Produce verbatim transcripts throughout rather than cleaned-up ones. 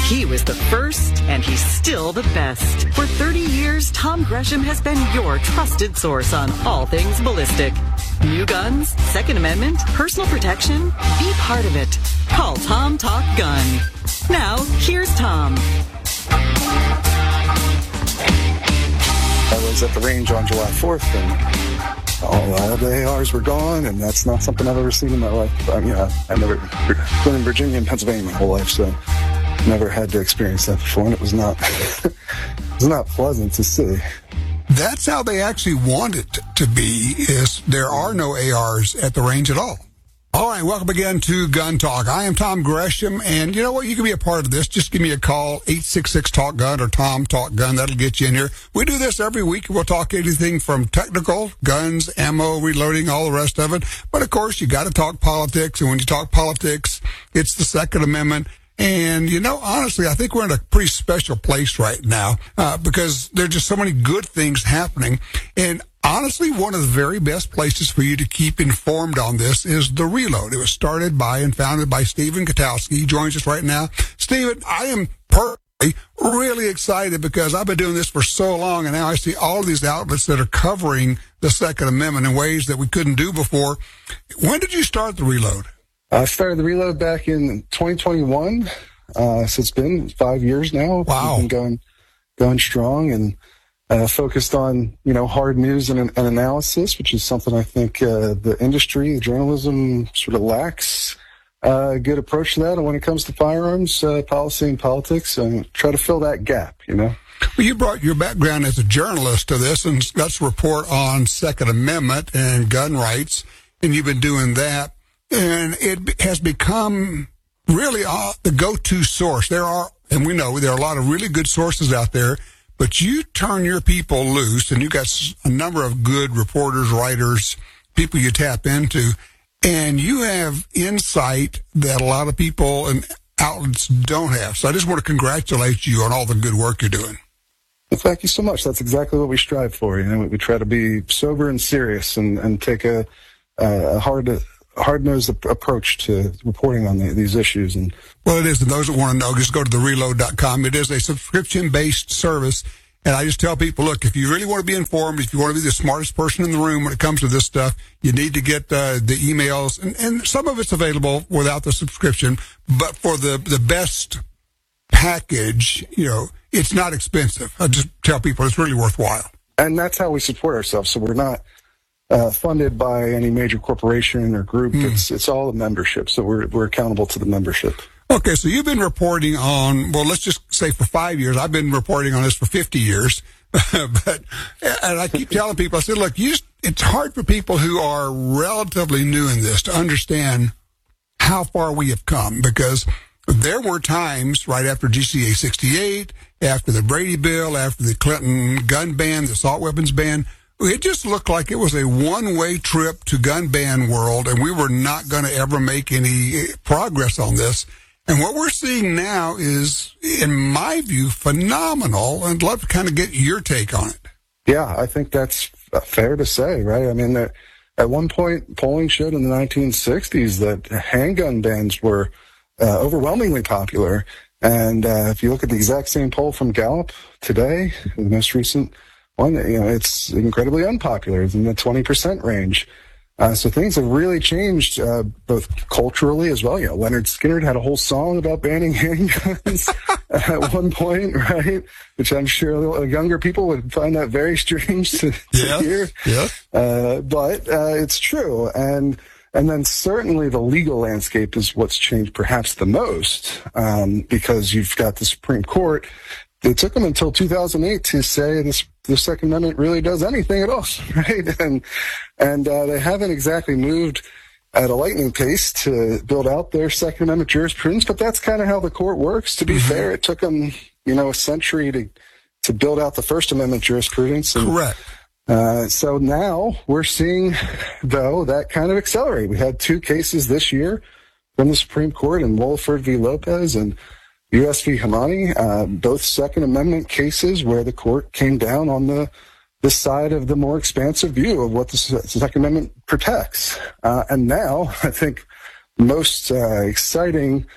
He was the first, and he's still the best. For thirty years, Tom Gresham has been your trusted source on all things ballistic. New guns, Second Amendment, personal protection. Be part of it. Call Tom Talk Gun. Now, here's Tom. I was at the range on July fourth, and all the A Rs were gone, and that's not something I've ever seen in my life. I mean, I've never been in Virginia and Pennsylvania my whole life, so never had to experience that before, and it was not it was not pleasant to see. That's how they actually want it to be, is there are no A Rs at the range at all. All right, welcome again to Gun Talk. I am Tom Gresham, and you know what? You can be a part of this. Just give me a call, eight six six, talk gun or Tom Talk Gun. That'll get you in here. We do this every week. We'll talk anything from technical, guns, ammo, reloading, all the rest of it. But, of course, you got to talk politics, and when you talk politics, it's the Second Amendment. And, you know, honestly, I think we're in a pretty special place right now uh, because there are just so many good things happening. And honestly, one of the very best places for you to keep informed on this is The Reload. It was started by and founded by Stephen Gutowski. He joins us right now. Stephen, I am personally really excited because I've been doing this for so long, and now I see all of these outlets that are covering the Second Amendment in ways that we couldn't do before. When did you start The Reload? I started The Reload back in twenty twenty-one, uh, so it's been five years now. Wow. We've been going, going strong and uh, focused on, you know, hard news and, and analysis, which is something I think uh, the industry, the journalism sort of lacks uh, a good approach to that. And when it comes to firearms uh, policy and politics, and try to fill that gap, you know. Well, you brought your background as a journalist to this, and let's report on Second Amendment and gun rights, and you've been doing that. And it has become really uh, the go-to source. There are, and we know there are a lot of really good sources out there, but you turn your people loose, and you got a number of good reporters, writers, people you tap into, and you have insight that a lot of people and outlets don't have. So I just want to congratulate you on all the good work you're doing. Well, thank you so much. That's exactly what we strive for. You know, we try to be sober and serious, and, and take a, a hard hard-nosed approach to reporting on the, these issues. And well, it is. And those that want to know, just go to the reload dot com. It is a subscription-based service. And I just tell people, look, if you really want to be informed, if you want to be the smartest person in the room when it comes to this stuff, you need to get uh, the emails. And, and some of it's available without the subscription. But for the, the best package, you know, it's not expensive. I just tell people it's really worthwhile. And that's how we support ourselves. So we're not Uh, funded by any major corporation or group. Mm. It's it's all a membership, so we're we're accountable to the membership. Okay, so you've been reporting on, well, let's just say for five years. I've been reporting on this for fifty years. but and I keep telling people, I said, look, you just, it's hard for people who are relatively new in this to understand how far we have come, because there were times right after G C A sixty-eight, after the Brady bill, after the Clinton gun ban, the assault weapons ban, it just looked like it was a one-way trip to gun ban world, and we were not going to ever make any progress on this. And what we're seeing now is, in my view, phenomenal, and I'd love to kind of get your take on it. Yeah, I think that's fair to say, right? I mean, at one point, polling showed in the nineteen sixties that handgun bans were uh, overwhelmingly popular. And uh, if you look at the exact same poll from Gallup today, the most recent one, you know, it's incredibly unpopular. It's in the twenty percent range. Uh, so things have really changed, uh, both culturally as well. You know, Leonard Skinner had a whole song about banning handguns at one point, right? Which I'm sure younger people would find that very strange to, to yeah, hear. Yeah. Uh, but uh, it's true. And and then certainly the legal landscape is what's changed perhaps the most, um, because you've got the Supreme Court. It took them until two thousand eight to say this, the Second Amendment really does anything at all, right? And and uh, they haven't exactly moved at a lightning pace to build out their Second Amendment jurisprudence, but that's kind of how the court works. To be mm-hmm. fair, it took them, you know, a century to to build out the First Amendment jurisprudence. And, Correct. Uh, so now we're seeing, though, that kind of accelerate. We had two cases this year from the Supreme Court in Wohlford v. Lopez and U S v. Hamani, uh, both Second Amendment cases where the court came down on the the side of the more expansive view of what the Second Amendment protects. Uh, and now, I think most uh, exciting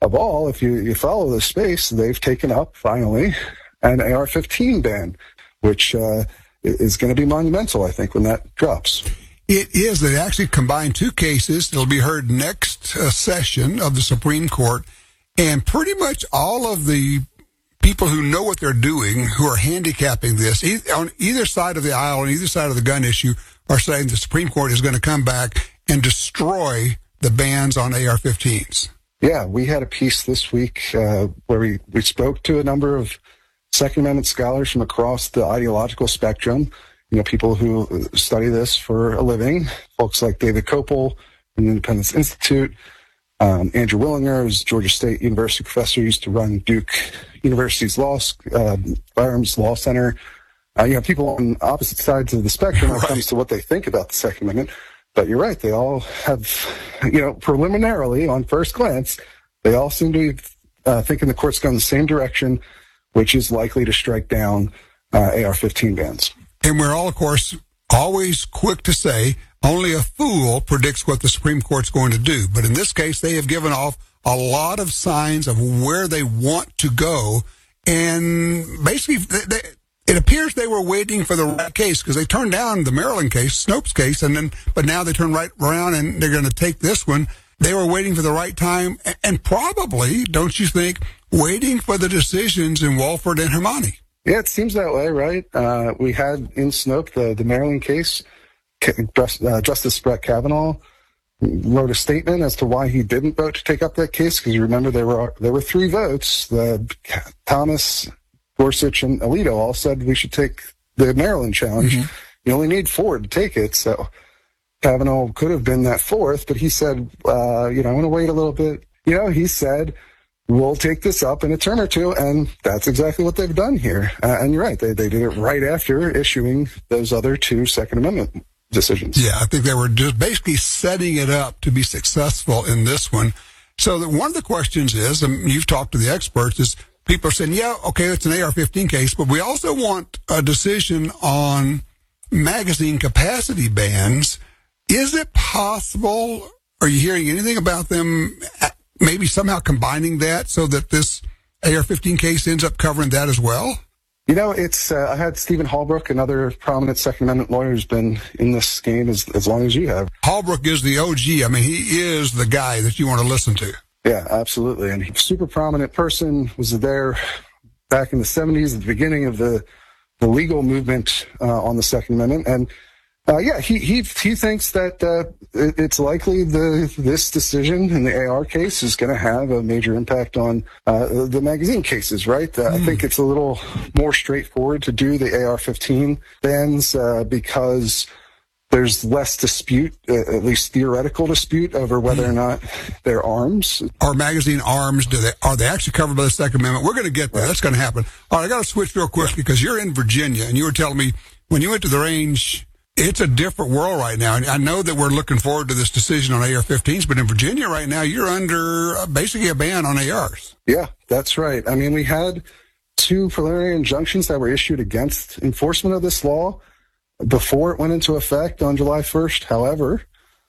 of all, if you, you follow the space, they've taken up, finally, an A R fifteen ban, which uh, is going to be monumental, I think, when that drops. It is. They actually combined two cases. It'll be heard next uh, session of the Supreme Court, and pretty much all of the people who know what they're doing, who are handicapping this, e- on either side of the aisle, on either side of the gun issue, are saying the Supreme Court is going to come back and destroy the bans on A R fifteens. Yeah, we had a piece this week uh, where we, we spoke to a number of Second Amendment scholars from across the ideological spectrum, you know, people who study this for a living, folks like David Kopel from the Independence Institute, um, Andrew Willinger, who's a Georgia State University professor, used to run Duke University's law, uh, Firearms Law Center. Uh, you know, people on opposite sides of the spectrum when it comes to what they think about the Second Amendment. But you're right, they all have, you know, preliminarily, on first glance, they all seem to be uh, thinking the court's going the same direction, which is likely to strike down uh, A R fifteen bans. And we're all, of course, always quick to say only a fool predicts what the Supreme Court's going to do. But in this case, they have given off a lot of signs of where they want to go. And basically, they, they, it appears they were waiting for the right case, because they turned down the Maryland case, Snopes case, and then, but now they turn right around and they're going to take this one. They were waiting for the right time, and probably, don't you think, waiting for the decisions in Walford and Hermani. Yeah, it seems that way, right? Uh, we had in Snope, the, the Maryland case, uh, Justice Brett Kavanaugh wrote a statement as to why he didn't vote to take up that case, because you remember there were there were three votes. The, Thomas, Gorsuch, and Alito all said we should take the Maryland challenge. Mm-hmm. You only need four to take it, so Kavanaugh could have been that fourth, but he said, uh, you know, I'm going to wait a little bit. You know, he said, we'll take this up in a term or two, and that's exactly what they've done here. Uh, and you're right, they, they did it right after issuing those other two Second Amendment decisions. Yeah, I think they were just basically setting it up to be successful in this one. So the, one of the questions is, and you've talked to the experts, is people are saying, yeah, okay, it's an A R fifteen case, but we also want a decision on magazine capacity bans. Is it possible, are you hearing anything about them maybe somehow combining that so that this A R fifteen case ends up covering that as well? You know, it's, uh, I had Stephen Halbrook, another prominent Second Amendment lawyer who's been in this game as, as long as you have. Halbrook is the O G. I mean, he is the guy that you want to listen to. Yeah, absolutely. And he's a super prominent person, was there back in the seventies, at the beginning of the, the legal movement uh, on the Second Amendment. And Uh, yeah, he he he thinks that uh, it's likely the this decision in the A R case is going to have a major impact on uh, the magazine cases, right? Uh, mm. I think it's a little more straightforward to do the A R fifteen bans uh, because there's less dispute, uh, at least theoretical dispute, over whether mm. or not they're arms. Are magazine arms? Do they are they actually covered by the Second Amendment? We're going to get there. Right. That's going to happen. All right, I got to switch real quick because you're in Virginia, and you were telling me when you went to the range. It's a different world right now. I know that we're looking forward to this decision on A R fifteens, but in Virginia right now, you're under basically a ban on A Rs. Yeah, that's right. I mean, we had two preliminary injunctions that were issued against enforcement of this law before it went into effect on July first. However,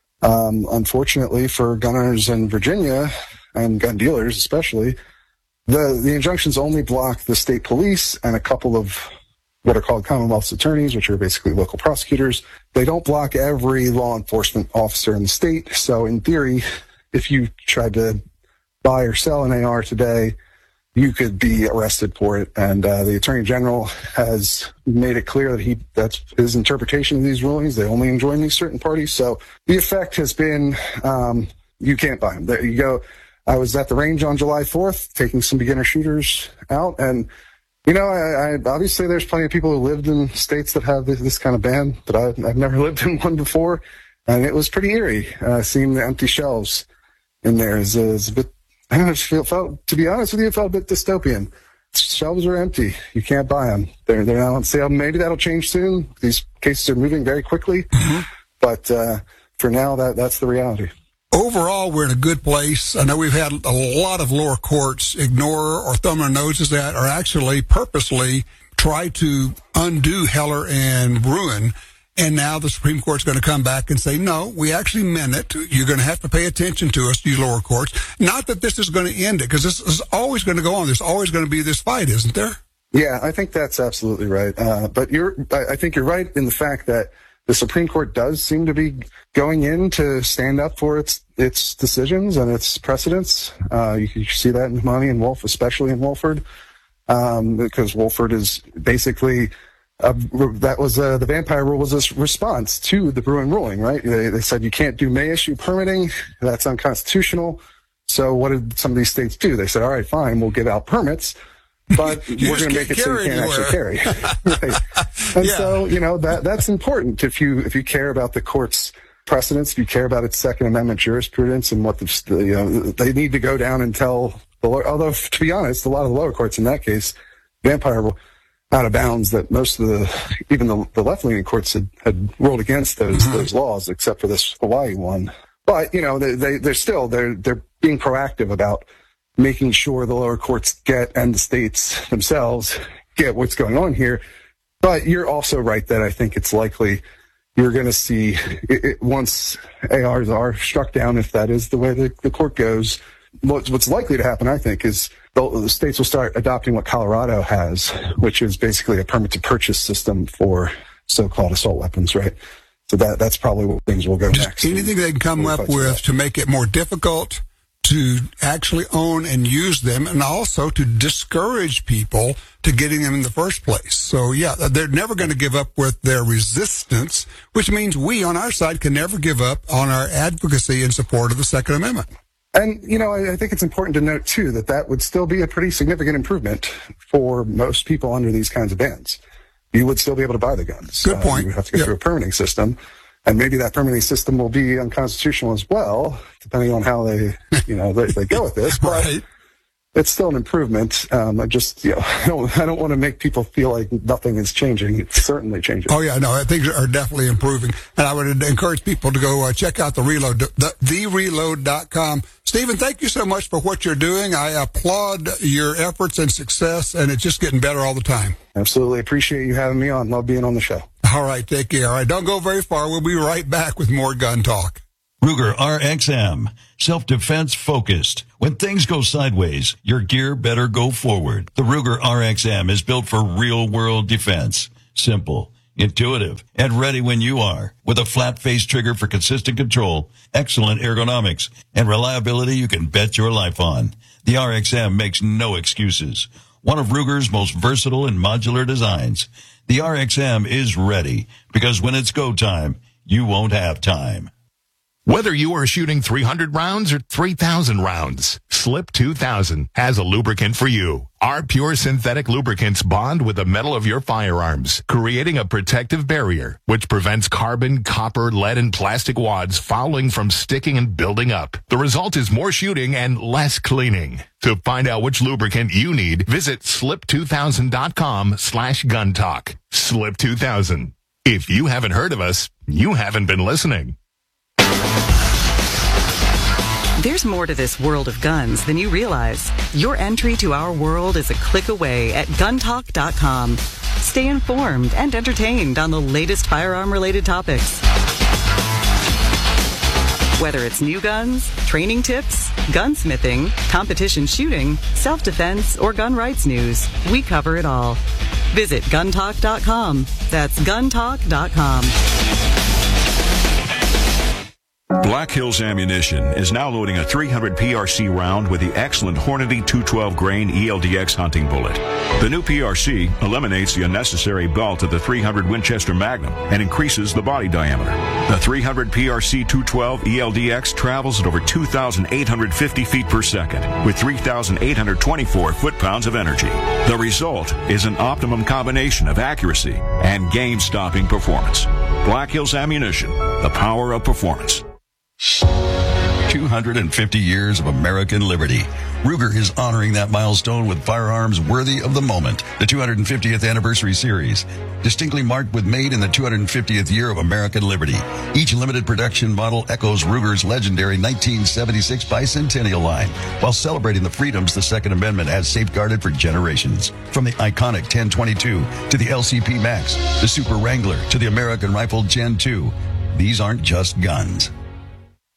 um, unfortunately for gun owners in Virginia and gun dealers especially, the, the injunctions only block the state police and a couple of what are called Commonwealth's attorneys, which are basically local prosecutors. They don't block every law enforcement officer in the state. So in theory, if you tried to buy or sell an A R today, you could be arrested for it. And uh, the Attorney General has made it clear that he that's his interpretation of these rulings. They only enjoin these certain parties. So the effect has been um, you can't buy them. There you go. I was at the range on July fourth taking some beginner shooters out, and You know, I, I, obviously there's plenty of people who lived in states that have this, this kind of ban, but I, I've never lived in one before, and it was pretty eerie uh, seeing the empty shelves in there. Is is a bit, I don't know, it felt, felt, to be honest with you, it felt a bit dystopian. Shelves are empty. You can't buy them. They're, they're not on sale. Maybe that'll change soon. These cases are moving very quickly, mm-hmm. but uh, for now, that that's the reality. Overall, we're in a good place. I know we've had a lot of lower courts ignore or thumb their noses at, or actually purposely try to undo Heller and Bruen. And now the Supreme Court's going to come back and say, no, we actually meant it. You're going to have to pay attention to us, you lower courts. Not that this is going to end it, because this is always going to go on. There's always going to be this fight, isn't there? Yeah, I think that's absolutely right. Uh, but you're, I think you're right in the fact that the Supreme Court does seem to be going in to stand up for its its decisions and its precedents. Uh, you can see that in Money and Wolf, especially in Wolford, um, because Wolford is basically uh, that was uh, the vampire rule was a response to the Bruen ruling, right? They, they said you can't do May issue permitting; that's unconstitutional. So what did some of these states do? They said, all right, fine, we'll give out permits. But we're going to make it so you can't anywhere. actually carry. Right. And yeah. so, you know, that that's important if you if you care about the court's precedents, if you care about its Second Amendment jurisprudence and what the, the you know, they need to go down and tell the lower, although, to be honest, a lot of the lower courts in that case, vampire were out of bounds that most of the, even the, the left-leaning courts had, had ruled against those mm-hmm. those laws, except for this Hawaii one. But, you know, they, they, they're still, they're they're being proactive about making sure the lower courts get, and the states themselves get what's going on here. But you're also right that I think it's likely you're going to see, it, it, once A Rs are struck down, if that is the way the, the court goes, what's, what's likely to happen, I think, is the, the states will start adopting what Colorado has, which is basically a permit-to-purchase system for so-called assault weapons, right? So that that's probably what things will go Just next. Anything they can come up with to make it more difficult to actually own and use them, and also to discourage people to getting them in the first place. So, yeah, they're never going to give up with their resistance, which means we on our side can never give up on our advocacy in support of the Second Amendment. And, you know, I, I think it's important to note, too, that that would still be a pretty significant improvement for most people under these kinds of bans. You would still be able to buy the guns. Good point. Uh, you would have to go yep. through a permitting system. And maybe that permitting system will be unconstitutional as well, depending on how they, you know, they, they go with this. But right. it's still an improvement. Um, I just, you know, I don't, I don't want to make people feel like nothing is changing. It's certainly changing. Oh yeah, no, things are definitely improving. And I would encourage people to go uh, check out the Reload, the, the reload dot com. Stephen, thank you so much for what you're doing. I applaud your efforts and success, and it's just getting better all the time. Absolutely. Appreciate you having me on. Love being on the show. All right, take care. All right, don't go very far. We'll be right back with more Gun Talk. Ruger R X M, self-defense focused. When things go sideways, your gear better go forward. The Ruger R X M is built for real-world defense. Simple, intuitive, and ready when you are. With a flat-face trigger for consistent control, excellent ergonomics, and reliability you can bet your life on. The R X M makes no excuses. One of Ruger's most versatile and modular designs. The R X M is ready, because when it's go time, you won't have time. Whether you are shooting three hundred rounds or three thousand rounds, Slip two thousand has a lubricant for you. Our pure synthetic lubricants bond with the metal of your firearms, creating a protective barrier, which prevents carbon, copper, lead, and plastic wads fouling from sticking and building up. The result is more shooting and less cleaning. To find out which lubricant you need, visit slip two thousand dot com slash gun talk. Slip two thousand. If you haven't heard of us, you haven't been listening. There's more to this world of guns than you realize. Your entry to our world is a click away at gun talk dot com. Stay informed and entertained on the latest firearm-related topics. Whether it's new guns, training tips, gunsmithing, competition shooting, self-defense, or gun rights news, we cover it all. Visit gun talk dot com. That's gun talk dot com. Black Hills Ammunition is now loading a three hundred P R C round with the excellent Hornady two twelve grain E L D X hunting bullet. The new P R C eliminates the unnecessary belt of the three hundred Winchester Magnum and increases the body diameter. The three hundred P R C two twelve E L D X travels at over two thousand eight hundred fifty feet per second with three thousand eight hundred twenty-four foot-pounds of energy. The result is an optimum combination of accuracy and game-stopping performance. Black Hills Ammunition, the power of performance. two hundred fifty years of American liberty. Ruger is honoring that milestone with firearms worthy of the moment. The two hundred fiftieth Anniversary Series, distinctly marked with made in the two hundred fiftieth year of American liberty. Each limited production model echoes Ruger's legendary nineteen seventy-six bicentennial line, while celebrating the freedoms the Second Amendment has safeguarded for generations. From the iconic ten twenty-two to the L C P Max, the Super Wrangler to the American Rifle Gen two, these aren't just guns.